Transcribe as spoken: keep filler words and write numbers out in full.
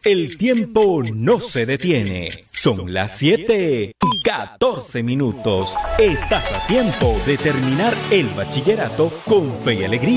El tiempo no se detiene. Son las siete y catorce minutos. Estás a tiempo de terminar el bachillerato con fe y alegría.